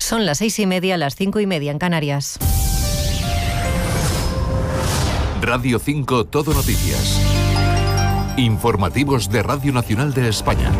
Son las 6:30, las 5:30 en Canarias. Radio 5 Todo Noticias. Informativos de Radio Nacional de España.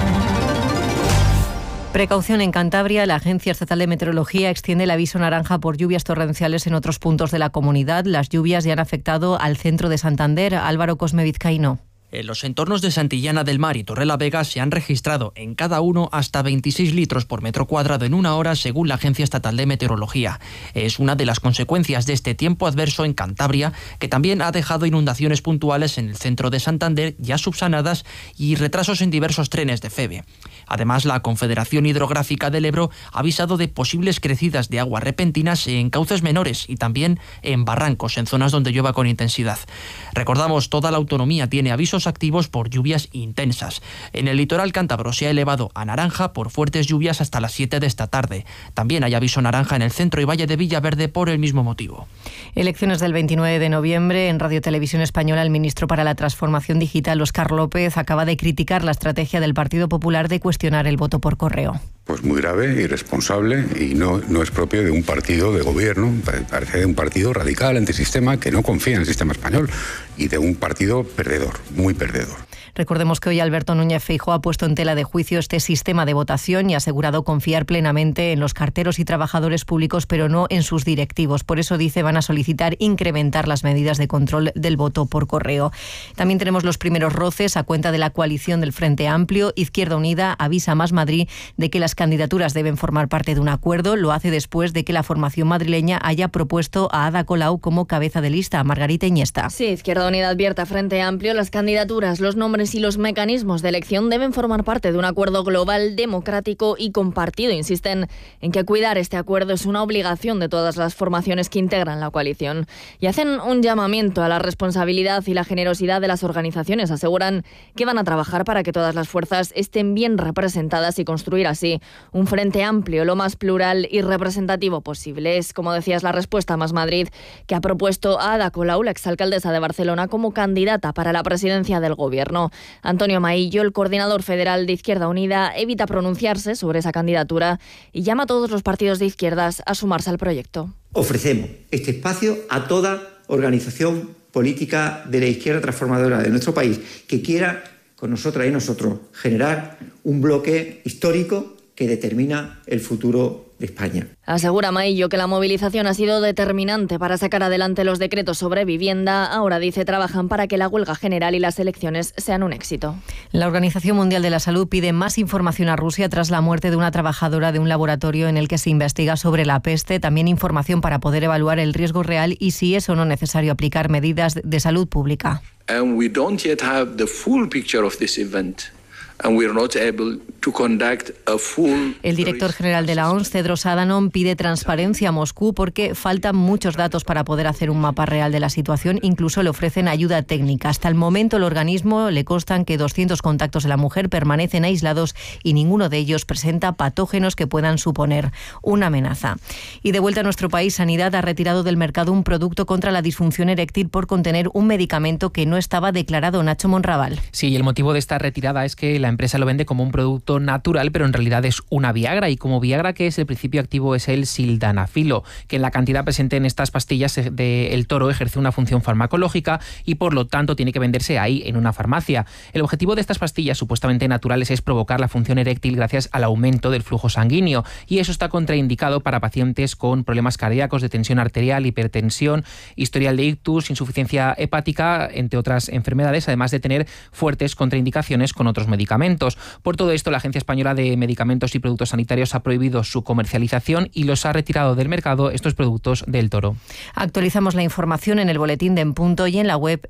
Precaución en Cantabria. La Agencia Estatal de Meteorología extiende el aviso naranja por lluvias torrenciales en otros puntos de la comunidad. Las lluvias ya han afectado al centro de Santander. Álvaro Cosme Vizcaíno. En los entornos de Santillana del Mar y Torrelavega se han registrado en cada uno hasta 26 litros por metro cuadrado en una hora, según la Agencia Estatal de Meteorología. Es una de las consecuencias de este tiempo adverso en Cantabria, que también ha dejado inundaciones puntuales en el centro de Santander, ya subsanadas, y retrasos en diversos trenes de Feve. Además, la Confederación Hidrográfica del Ebro ha avisado de posibles crecidas de aguas repentinas en cauces menores y también en barrancos, en zonas donde llueva con intensidad. Recordamos, toda la autonomía tiene avisos activos por lluvias intensas. En el litoral cántabro se ha elevado a naranja por fuertes lluvias hasta las 7 de esta tarde. También hay aviso naranja en el centro y valle de Villaverde por el mismo motivo. Elecciones del 29 de noviembre. En Radio Televisión Española, el ministro para la Transformación Digital, Óscar López, acaba de criticar la estrategia del Partido Popular de cuestionar el voto por correo. Pues muy grave, irresponsable, y no es propio de un partido de gobierno, parece de un partido radical, antisistema, que no confía en el sistema español, y de un partido perdedor, muy perdedor. Recordemos que hoy Alberto Núñez Feijóo ha puesto en tela de juicio este sistema de votación y ha asegurado confiar plenamente en los carteros y trabajadores públicos, pero no en sus directivos. Por eso, dice, van a solicitar incrementar las medidas de control del voto por correo. También tenemos los primeros roces a cuenta de la coalición del Frente Amplio. Izquierda Unida avisa a Más Madrid de que las candidaturas deben formar parte de un acuerdo. Lo hace después de que la formación madrileña haya propuesto a Ada Colau como cabeza de lista. Margarita Iniesta. Sí, Izquierda Unida advierte a Frente Amplio: las candidaturas, los nombres y los mecanismos de elección deben formar parte de un acuerdo global, democrático y compartido. Insisten en que cuidar este acuerdo es una obligación de todas las formaciones que integran la coalición. Y hacen un llamamiento a la responsabilidad y la generosidad de las organizaciones. Aseguran que van a trabajar para que todas las fuerzas estén bien representadas y construir así un Frente Amplio lo más plural y representativo posible. Es, como decías, la respuesta a Más Madrid, que ha propuesto a Ada Colau, la exalcaldesa de Barcelona, como candidata para la presidencia del Gobierno. Antonio Maillo, el coordinador federal de Izquierda Unida, evita pronunciarse sobre esa candidatura y llama a todos los partidos de izquierdas a sumarse al proyecto. Ofrecemos este espacio a toda organización política de la izquierda transformadora de nuestro país que quiera, con nosotras y nosotros, generar un bloque histórico que determina el futuro de España. Asegura Maillo que la movilización ha sido determinante para sacar adelante los decretos sobre vivienda. Ahora, dice, trabajan para que la huelga general y las elecciones sean un éxito. La Organización Mundial de la Salud pide más información a Rusia tras la muerte de una trabajadora de un laboratorio en el que se investiga sobre la peste. También información para poder evaluar el riesgo real y si es o no necesario aplicar medidas de salud pública. And we don't yet have the full picture of this event. And we are not able to conduct a full... El director general de la OMS, Tedros Adhanom, pide transparencia a Moscú porque faltan muchos datos para poder hacer un mapa real de la situación. Incluso le ofrecen ayuda técnica. Hasta el momento, el organismo le constan que 200 contactos de la mujer permanecen aislados y ninguno de ellos presenta patógenos que puedan suponer una amenaza. Y de vuelta a nuestro país, Sanidad ha retirado del mercado un producto contra la disfunción eréctil por contener un medicamento que no estaba declarado. Nacho Monraval. Sí, y el motivo de esta retirada es que la empresa lo vende como un producto natural, pero en realidad es una Viagra, y como Viagra, que es el principio activo, es el sildenafilo, que en la cantidad presente en estas pastillas del Toro ejerce una función farmacológica y por lo tanto tiene que venderse ahí, en una farmacia. El objetivo de estas pastillas supuestamente naturales es provocar la función eréctil gracias al aumento del flujo sanguíneo, y eso está contraindicado para pacientes con problemas cardíacos, de tensión arterial, hipertensión, historial de ictus, insuficiencia hepática, entre otras enfermedades, además de tener fuertes contraindicaciones con otros medicamentos. Por todo esto, la Agencia Española de Medicamentos y Productos Sanitarios ha prohibido su comercialización y los ha retirado del mercado estos productos del Toro. Actualizamos la información en el boletín de En Punto y en la web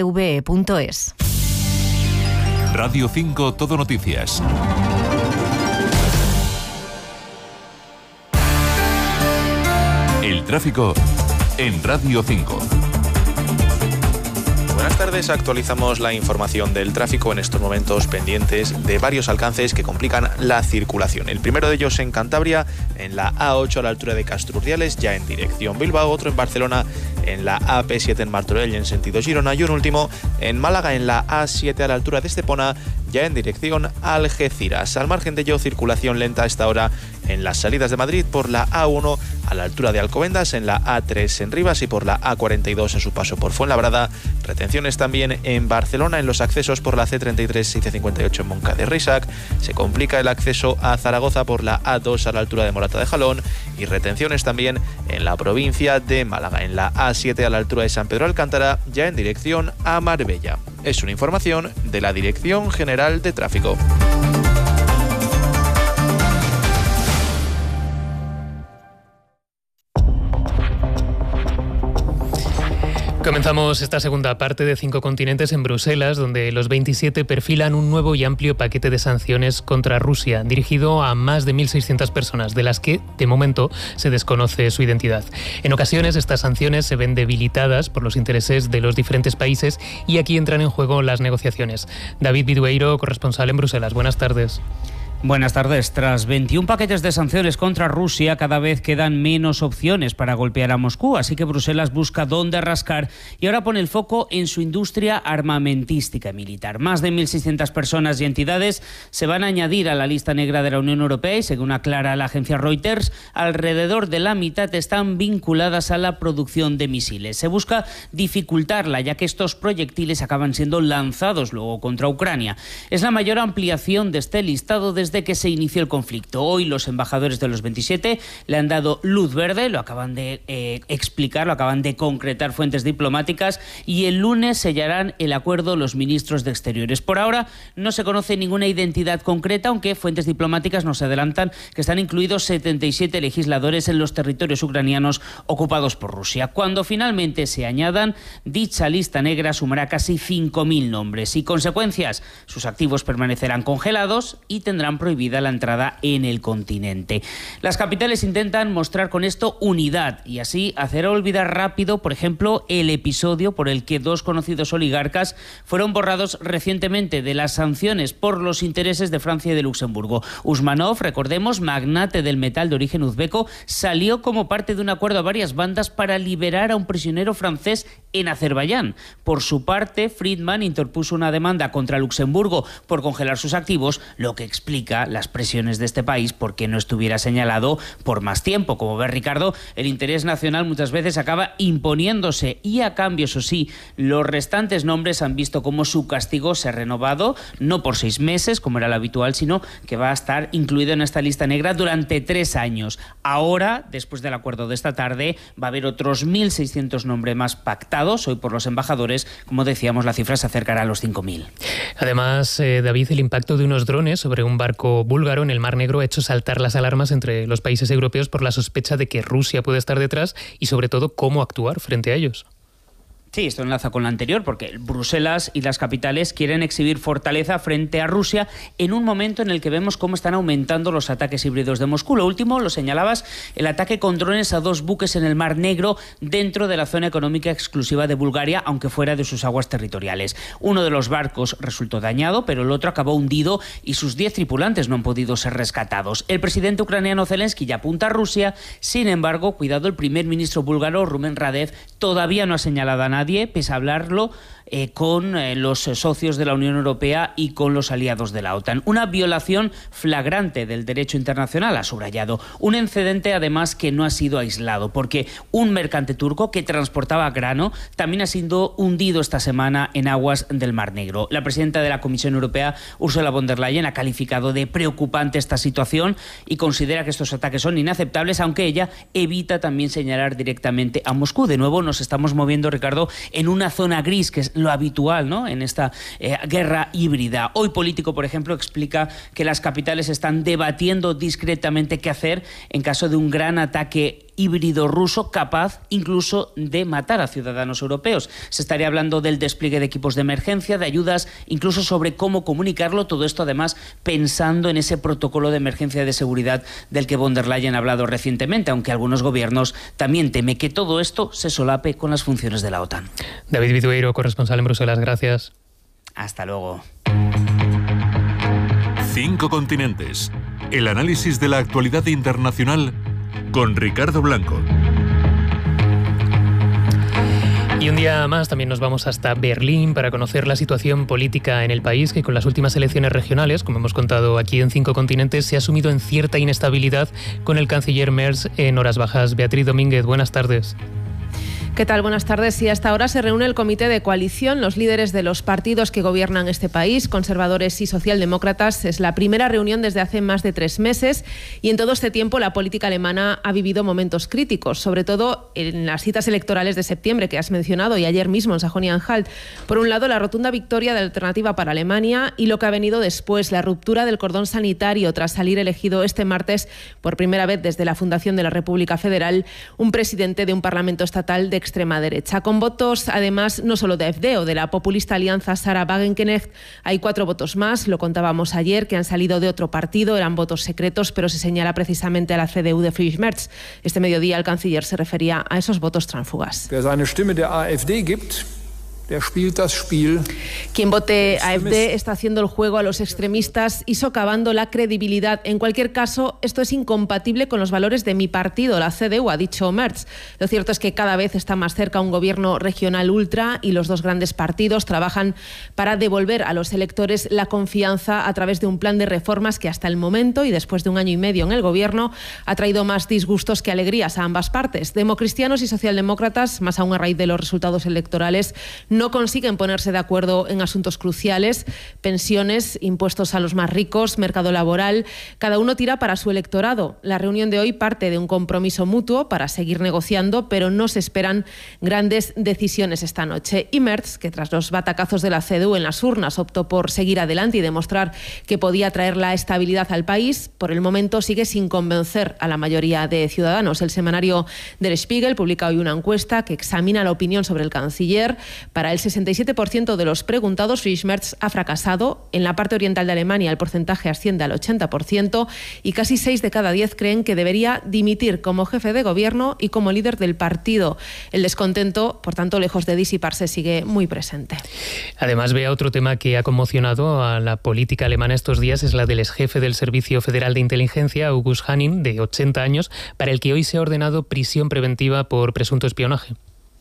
rtve.es. Radio 5 Todo Noticias. El tráfico en Radio 5. Buenas tardes. tardes. Actualizamos la información del tráfico en estos momentos pendientes de varios alcances que complican la circulación. El primero de ellos en Cantabria, en la A8 a la altura de Castrurdiales, ya en dirección Bilbao. Otro en Barcelona, en la AP7 en Martorell, en sentido Girona. Y un último en Málaga, en la A7 a la altura de Estepona, ya en dirección Algeciras. Al margen de ello, circulación lenta a esta hora en las salidas de Madrid por la A1 a la altura de Alcobendas, en la A3 en Rivas y por la A42 en su paso por Fuenlabrada. Retenciones también en Barcelona en los accesos por la C33 y C58 en Moncada de Reixac. Se complica el acceso a Zaragoza por la A2 a la altura de Morata de Jalón y retenciones también en la provincia de Málaga, en la A7 a la altura de San Pedro Alcántara, ya en dirección a Marbella. Es una información de la Dirección General de Tráfico. Comenzamos esta segunda parte de 5 continentes en Bruselas, donde los 27 perfilan un nuevo y amplio paquete de sanciones contra Rusia, dirigido a más de 1.600 personas, de las que, de momento, se desconoce su identidad. En ocasiones, estas sanciones se ven debilitadas por los intereses de los diferentes países y aquí entran en juego las negociaciones. David Bidueiro, corresponsal en Bruselas. Buenas tardes. Buenas tardes. Tras 21 paquetes de sanciones contra Rusia, cada vez quedan menos opciones para golpear a Moscú, así que Bruselas busca dónde rascar y ahora pone el foco en su industria armamentística y militar. Más de 1.600 personas y entidades se van a añadir a la lista negra de la Unión Europea y, según aclara la agencia Reuters, alrededor de la mitad están vinculadas a la producción de misiles. Se busca dificultarla, ya que estos proyectiles acaban siendo lanzados luego contra Ucrania. Es la mayor ampliación de este listado desde que se inició el conflicto. Hoy los embajadores de los 27 le han dado luz verde, lo acaban de explicar, lo acaban de concretar fuentes diplomáticas, y el lunes sellarán el acuerdo los ministros de Exteriores. Por ahora no se conoce ninguna identidad concreta, aunque fuentes diplomáticas nos adelantan que están incluidos 77 legisladores en los territorios ucranianos ocupados por Rusia. Cuando finalmente se añadan, dicha lista negra sumará casi 5.000 nombres y consecuencias. Sus activos permanecerán congelados y tendrán prohibida la entrada en el continente. Las capitales intentan mostrar con esto unidad y así hacer olvidar rápido, por ejemplo, el episodio por el que 2 conocidos oligarcas fueron borrados recientemente de las sanciones por los intereses de Francia y de Luxemburgo. Usmanov, recordemos, magnate del metal de origen uzbeco, salió como parte de un acuerdo a varias bandas para liberar a un prisionero francés en Azerbaiyán. Por su parte, Friedman interpuso una demanda contra Luxemburgo por congelar sus activos, lo que explica las presiones de este país porque no estuviera señalado por más tiempo. Como ve Ricardo, el interés nacional muchas veces acaba imponiéndose y, a cambio, eso sí, los restantes nombres han visto cómo su castigo se ha renovado, no por 6 meses, como era lo habitual, sino que va a estar incluido en esta lista negra durante 3 años. Ahora, después del acuerdo de esta tarde, va a haber otros 1.600 nombres más pactados hoy por los embajadores. Como decíamos, la cifra se acercará a los 5.000. Además, David, el impacto de unos drones sobre un barco búlgaro en el Mar Negro ha hecho saltar las alarmas entre los países europeos por la sospecha de que Rusia puede estar detrás y, sobre todo, cómo actuar frente a ellos. Sí, esto enlaza con lo anterior, porque Bruselas y las capitales quieren exhibir fortaleza frente a Rusia en un momento en el que vemos cómo están aumentando los ataques híbridos de Moscú. Lo último, lo señalabas, el ataque con drones a 2 buques en el Mar Negro dentro de la zona económica exclusiva de Bulgaria, aunque fuera de sus aguas territoriales. Uno de los barcos resultó dañado, pero el otro acabó hundido y sus 10 tripulantes no han podido ser rescatados. El presidente ucraniano Zelensky ya apunta a Rusia. Sin embargo, cuidado, el primer ministro búlgaro, Rumen Radev, todavía no ha señalado a nadie, pese a hablarlo con los socios de la Unión Europea y con los aliados de la OTAN. Una violación flagrante del derecho internacional, ha subrayado. Un incidente, además, que no ha sido aislado, porque un mercante turco que transportaba grano también ha sido hundido esta semana en aguas del Mar Negro. La presidenta de la Comisión Europea, Ursula von der Leyen, ha calificado de preocupante esta situación y considera que estos ataques son inaceptables, aunque ella evita también señalar directamente a Moscú. De nuevo, nos estamos moviendo, Ricardo, en una zona gris, que es lo habitual, ¿no?, en esta guerra híbrida. Hoy Político, por ejemplo, explica que las capitales están debatiendo discretamente qué hacer en caso de un gran ataque híbrido ruso capaz incluso de matar a ciudadanos europeos. Se estaría hablando del despliegue de equipos de emergencia, de ayudas, incluso sobre cómo comunicarlo. Todo esto además pensando en ese protocolo de emergencia de seguridad del que von der Leyen ha hablado recientemente, aunque algunos gobiernos también temen que todo esto se solape con las funciones de la OTAN. David Vidueiro, corresponsal en Bruselas, gracias. Hasta luego. 5 continentes. El análisis de la actualidad internacional con Ricardo Blanco. Y un día más también nos vamos hasta Berlín para conocer la situación política en el país, que con las últimas elecciones regionales, como hemos contado aquí en 5 continentes, se ha sumido en cierta inestabilidad con el canciller Merz en horas bajas. Beatriz Domínguez, buenas tardes. ¿Qué tal? Buenas tardes. Y hasta ahora se reúne el comité de coalición, los líderes de los partidos que gobiernan este país, conservadores y socialdemócratas. Es la primera reunión desde hace más de 3 meses y en todo este tiempo la política alemana ha vivido momentos críticos, sobre todo en las citas electorales de septiembre que has mencionado y ayer mismo en Sajonia-Anhalt. Por un lado, la rotunda victoria de Alternativa para Alemania y lo que ha venido después, la ruptura del cordón sanitario tras salir elegido este martes por primera vez desde la fundación de la República Federal un presidente de un parlamento estatal de extrema derecha. Con votos, además, no solo de AfD o de la populista alianza Sarah Wagenknecht, hay 4 votos más, lo contábamos ayer, que han salido de otro partido, eran votos secretos, pero se señala precisamente a la CDU de Friedrich Merz. Este mediodía el canciller se refería a esos votos tránsfugas. Wer seine Stimme der AfD gibt, der spielt das Spiel. Quien vote AfD está haciendo el juego a los extremistas y socavando la credibilidad. En cualquier caso, esto es incompatible con los valores de mi partido, la CDU, ha dicho Merz. Lo cierto es que cada vez está más cerca un gobierno regional ultra y los 2 grandes partidos trabajan para devolver a los electores la confianza a través de un plan de reformas que hasta el momento y después de 1 año y medio en el gobierno ha traído más disgustos que alegrías a ambas partes. Democristianos y socialdemócratas, más aún a raíz de los resultados electorales, no consiguen ponerse de acuerdo en asuntos cruciales, pensiones, impuestos a los más ricos, mercado laboral. Cada uno tira para su electorado. La reunión de hoy parte de un compromiso mutuo para seguir negociando, pero no se esperan grandes decisiones esta noche. Y Merz, que tras los batacazos de la CDU en las urnas optó por seguir adelante y demostrar que podía traer la estabilidad al país, por el momento sigue sin convencer a la mayoría de ciudadanos. El semanario Der Spiegel publica hoy una encuesta que examina la opinión sobre el canciller. Para el 67% de los preguntados, Friedrich Merz ha fracasado. En la parte oriental de Alemania el porcentaje asciende al 80% y casi 6 de cada 10 creen que debería dimitir como jefe de gobierno y como líder del partido. El descontento, por tanto, lejos de disiparse, sigue muy presente. Además, vea otro tema que ha conmocionado a la política alemana estos días, es la del exjefe del Servicio Federal de Inteligencia, August Hanning, de 80 años, para el que hoy se ha ordenado prisión preventiva por presunto espionaje.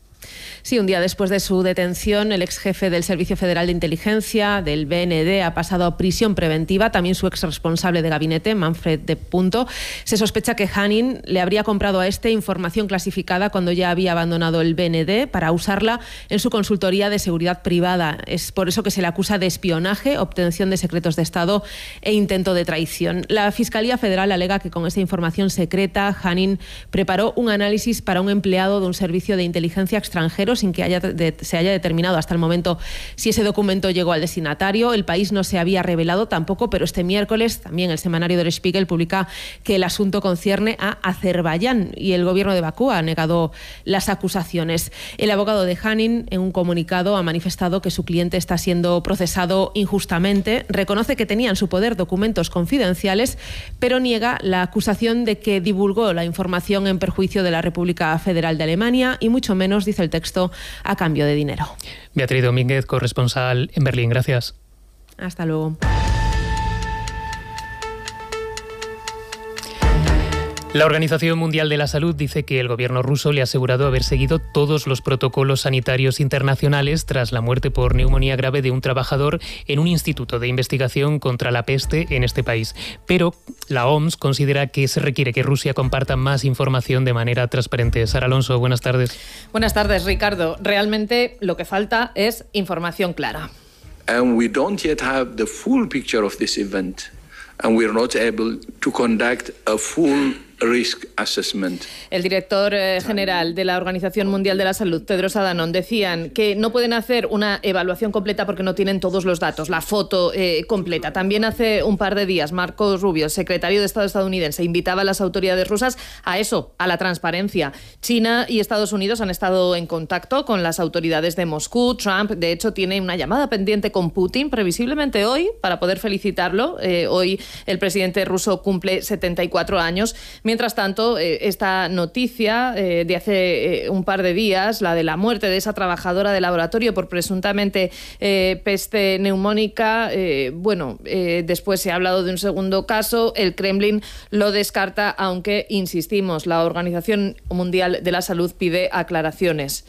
Sí, un día después de su detención, el ex jefe del Servicio Federal de Inteligencia, del BND, ha pasado a prisión preventiva. También su ex responsable de gabinete, Manfred de Punto. Se sospecha que Hanning le habría comprado a este información clasificada cuando ya había abandonado el BND para usarla en su consultoría de seguridad privada. Es por eso que se le acusa de espionaje, obtención de secretos de Estado e intento de traición. La Fiscalía Federal alega que con esta información secreta, Hanning preparó un análisis para un empleado de un servicio de inteligencia extranjero sin que se haya determinado hasta el momento si ese documento llegó al destinatario. El país no se había revelado tampoco, pero este miércoles también el semanario Der Spiegel publica que el asunto concierne a Azerbaiyán y el gobierno de Bakú ha negado las acusaciones. El abogado de Hanning, en un comunicado, ha manifestado que su cliente está siendo procesado injustamente. Reconoce que tenía en su poder documentos confidenciales, pero niega la acusación de que divulgó la información en perjuicio de la República Federal de Alemania y mucho menos, dice el texto, a cambio de dinero. Beatriz Domínguez, corresponsal en Berlín. Gracias. Hasta luego. La Organización Mundial de la Salud dice que el gobierno ruso le ha asegurado haber seguido todos los protocolos sanitarios internacionales tras la muerte por neumonía grave de un trabajador en un instituto de investigación contra la peste en este país. Pero la OMS considera que se requiere que Rusia comparta más información de manera transparente. Sara Alonso, buenas tardes. Buenas tardes, Ricardo. Realmente lo que falta es información clara. And we don't yet have the full picture of this event. And we're not able to conduct a full risk assessment. El director general de la Organización Mundial de la Salud, Tedros Adhanom, decían que no pueden hacer una evaluación completa porque no tienen todos los datos, la foto completa. También hace un par de días Marco Rubio, secretario de Estado estadounidense, invitaba a las autoridades rusas a eso, a la transparencia. China y Estados Unidos han estado en contacto con las autoridades de Moscú. Trump, de hecho, tiene una llamada pendiente con Putin, previsiblemente hoy, para poder felicitarlo. Hoy el presidente ruso cumple 74 años. Mientras tanto, esta noticia de hace un par de días, la de la muerte de esa trabajadora de laboratorio por presuntamente peste neumónica, después se ha hablado de un segundo caso. El Kremlin lo descarta, aunque, insistimos, la Organización Mundial de la Salud pide aclaraciones.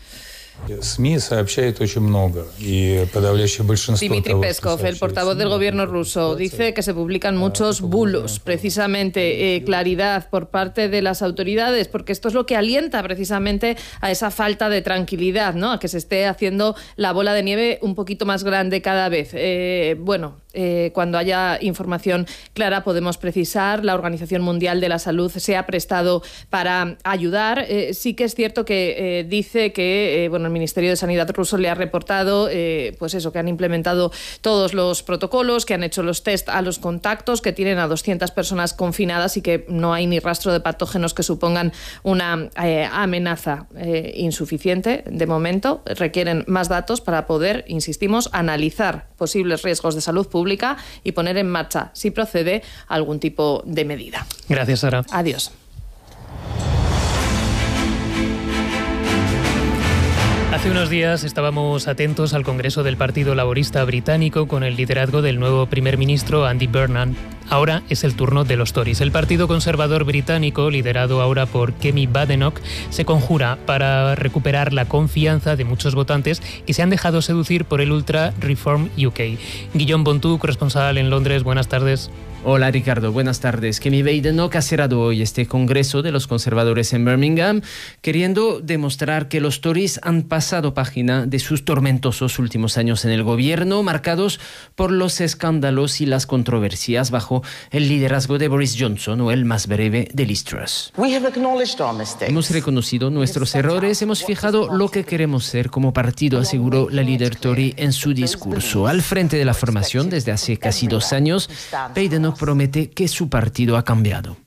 Dmitry Peskov, el portavoz del gobierno ruso, dice que se publican muchos bulos, precisamente claridad por parte de las autoridades, porque esto es lo que alienta precisamente a esa falta de tranquilidad, ¿no? A que se esté haciendo la bola de nieve un poquito más grande cada vez. Cuando haya información clara podemos precisar. La Organización Mundial de la Salud se ha prestado para ayudar. Sí que es cierto que dice que el Ministerio de Sanidad ruso le ha reportado que han implementado todos los protocolos, que han hecho los test a los contactos, que tienen a 200 personas confinadas y que no hay ni rastro de patógenos que supongan una amenaza. Insuficiente de momento. Requieren más datos para poder, insistimos, analizar posibles riesgos de salud pública y poner en marcha, si procede, algún tipo de medida. Gracias, Sara. Adiós. Hace unos días estábamos atentos al Congreso del Partido Laborista británico con el liderazgo del nuevo primer ministro Andy Burnham. Ahora es el turno de los Tories. El Partido Conservador británico, liderado ahora por Kemi Badenoch, se conjura para recuperar la confianza de muchos votantes que se han dejado seducir por el Ultra Reform UK. Guillaume Bontou, corresponsal en Londres, buenas tardes. Hola Ricardo, buenas tardes. Kemi Badenoch ha cerrado hoy este Congreso de los Conservadores en Birmingham, queriendo demostrar que los Tories han pasado página de sus tormentosos últimos años en el gobierno, marcados por los escándalos y las controversias bajo el liderazgo de Boris Johnson o el más breve de Liz Truss. Hemos reconocido nuestros errores, hemos fijado lo que queremos ser como partido, aseguró la líder Tory en su discurso. Al frente de la formación desde hace casi 2 años, Badenoch promete que su partido ha cambiado.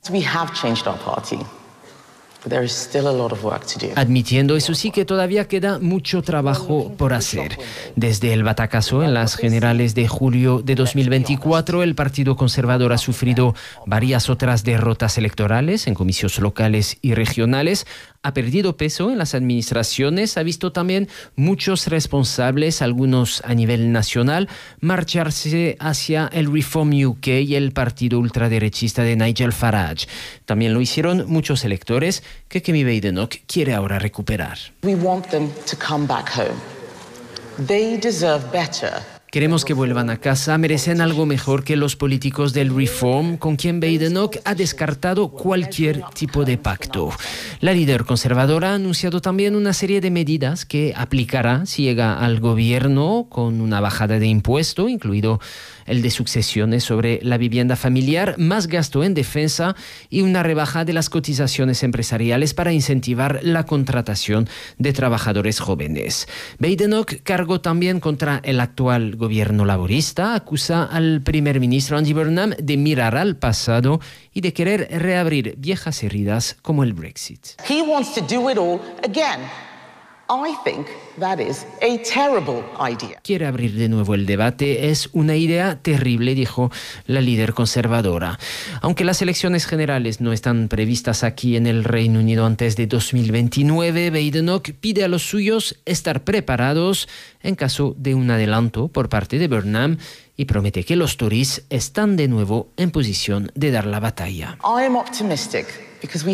Admitiendo, eso sí, que todavía queda mucho trabajo por hacer. Desde el batacazo en las generales de julio de 2024, el Partido Conservador ha sufrido varias otras derrotas electorales en comicios locales y regionales, ha perdido peso en las administraciones, ha visto también muchos responsables, algunos a nivel nacional, marcharse hacia el Reform UK y el partido ultraderechista de Nigel Farage. También lo hicieron muchos electores que Kemi Badenoch quiere ahora recuperar. We want them to come back home. They deserve better. Queremos que vuelvan a casa, merecen algo mejor que los políticos del Reform, con quien Badenoch ha descartado cualquier tipo de pacto. La líder conservadora ha anunciado también una serie de medidas que aplicará si llega al gobierno, con una bajada de impuesto, incluido el de sucesiones sobre la vivienda familiar, más gasto en defensa y una rebaja de las cotizaciones empresariales para incentivar la contratación de trabajadores jóvenes. Badenoch cargó también contra el actual gobierno laborista, acusa al primer ministro Andy Burnham de mirar al pasado y de querer reabrir viejas heridas como el Brexit. He wants to do it all again. I think that is a terrible idea. Quiere abrir de nuevo el debate. Es una idea terrible, dijo la líder conservadora. Aunque las elecciones generales no están previstas aquí en el Reino Unido antes de 2029, Badenoch pide a los suyos estar preparados en caso de un adelanto por parte de Burnham y promete que los Tories están de nuevo en posición de dar la batalla. I am optimistic.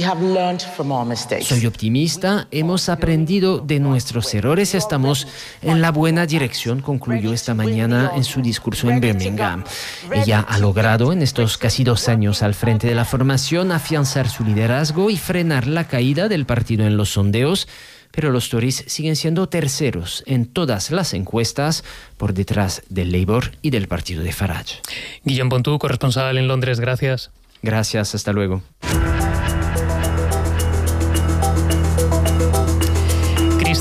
Soy optimista, hemos aprendido de nuestros errores, estamos en la buena dirección, concluyó esta mañana en su discurso en Birmingham. Ella ha logrado en estos casi 2 años al frente de la formación afianzar su liderazgo y frenar la caída del partido en los sondeos, pero los Tories siguen siendo terceros en todas las encuestas por detrás del Labour y del partido de Farage. Guillaume Bontou, corresponsal en Londres, gracias. Gracias, hasta luego.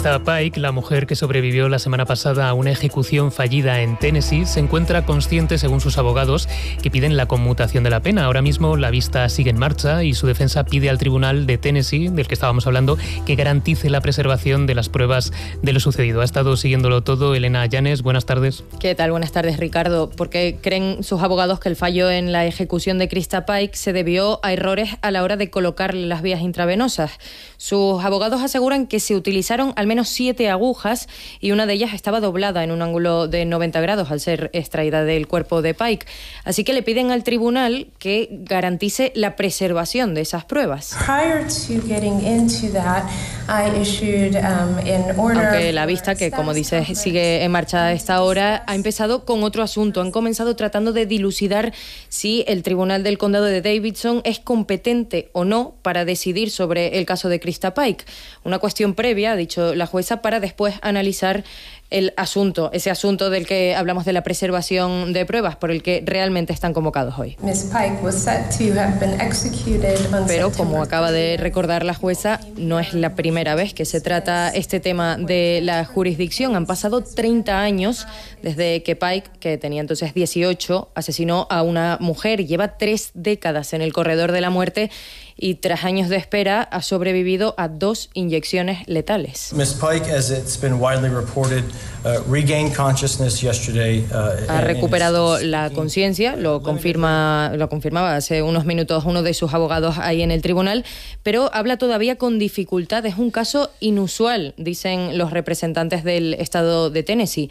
Krista Pike, la mujer que sobrevivió la semana pasada a una ejecución fallida en Tennessee, se encuentra consciente, según sus abogados, que piden la conmutación de la pena. Ahora mismo la vista sigue en marcha y su defensa pide al tribunal de Tennessee, del que estábamos hablando, que garantice la preservación de las pruebas de lo sucedido. Ha estado siguiéndolo todo Elena Llanes. Buenas tardes. ¿Qué tal? Buenas tardes, Ricardo. ¿Por qué creen sus abogados que el fallo en la ejecución de Krista Pike se debió a errores a la hora de colocarle las vías intravenosas? Sus abogados aseguran que se utilizaron al menos 7 agujas y una de ellas estaba doblada en un ángulo de 90 grados al ser extraída del cuerpo de Pike. Así que le piden al tribunal que garantice la preservación de esas pruebas. Aunque la vista, que como dices sigue en marcha a esta hora, ha empezado con otro asunto. Han comenzado tratando de dilucidar si el tribunal del condado de Davidson es competente o no para decidir sobre el caso de Krista Pike. Una cuestión previa, ha dicho la jueza, para después analizar el asunto, ese asunto del que hablamos de la preservación de pruebas, por el que realmente están convocados hoy. Pero, como acaba de recordar la jueza, no es la primera vez que se trata este tema de la jurisdicción. Han pasado 30 años desde que Pike, que tenía entonces 18, asesinó a una mujer. Lleva 3 décadas en el corredor de la muerte y tras años de espera ha sobrevivido a 2 inyecciones letales. Ms. Pike, as it's been widely reported, regained consciousness yesterday. Ha recuperado la conciencia, lo confirmaba hace unos minutos uno de sus abogados ahí en el tribunal, pero habla todavía con dificultad. Es un caso inusual, dicen los representantes del estado de Tennessee.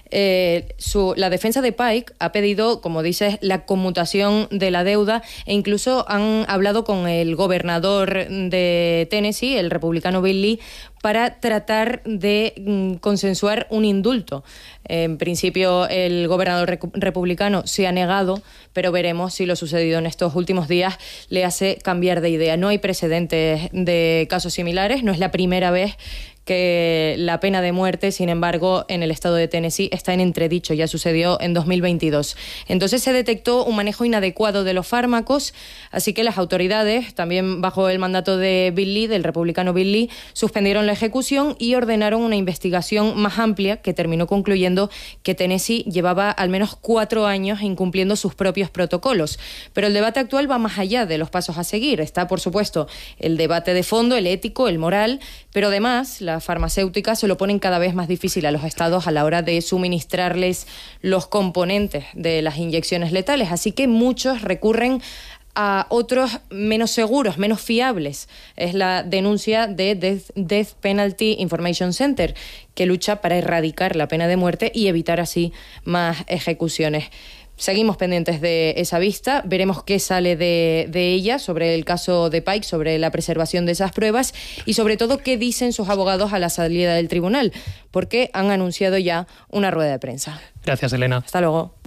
La defensa de Pike ha pedido, como dices, la conmutación de la deuda e incluso han hablado con el gobernador de Tennessee, el republicano Bill Lee, para tratar de consensuar un indulto. En principio, el gobernador republicano se ha negado, pero veremos si lo sucedido en estos últimos días le hace cambiar de idea. No hay precedentes de casos similares, no es la primera vez que la pena de muerte, sin embargo, en el estado de Tennessee está en entredicho. Ya sucedió en 2022. Entonces se detectó un manejo inadecuado de los fármacos, así que las autoridades, también bajo el mandato de Bill Lee, del republicano Bill Lee, suspendieron la ejecución y ordenaron una investigación más amplia que terminó concluyendo que Tennessee llevaba al menos 4 años incumpliendo sus propios protocolos. Pero el debate actual va más allá de los pasos a seguir. Está, por supuesto, el debate de fondo, el ético, el moral, pero además las farmacéuticas se lo ponen cada vez más difícil a los estados a la hora de suministrarles los componentes de las inyecciones letales. Así que muchos recurren a otros menos seguros, menos fiables. Es la denuncia de Death Penalty Information Center, que lucha para erradicar la pena de muerte y evitar así más ejecuciones. Seguimos pendientes de esa vista, veremos qué sale de ella sobre el caso de Pike, sobre la preservación de esas pruebas y sobre todo qué dicen sus abogados a la salida del tribunal, porque han anunciado ya una rueda de prensa. Gracias, Elena. Hasta luego.